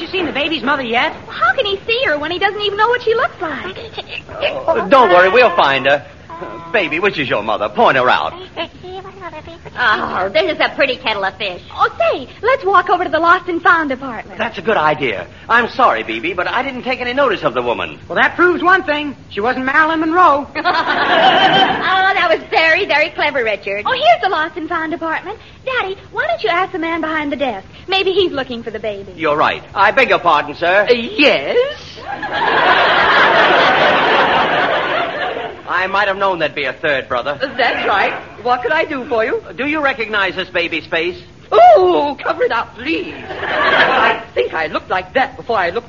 you seen the baby's mother yet? How can he see her when he doesn't even know what she looks like? Don't worry, we'll find her. Baby, which is your mother? Point her out. Oh, there's a pretty kettle of fish. Oh, say, let's walk over to the lost and found department. That's a good idea. I'm sorry, Bibi, but I didn't take any notice of the woman. Well, that proves one thing. She wasn't Marilyn Monroe. Oh, that was very, very clever, Richard. Oh, here's the lost and found department. Daddy, why don't you ask the man behind the desk? Maybe he's looking for the baby. You're right. I beg your pardon, sir. Yes? I might have known there'd be a third brother. That's right. What could I do for you? Do you recognize this baby's face? Oh, cover it up, please. I think I looked like that before I looked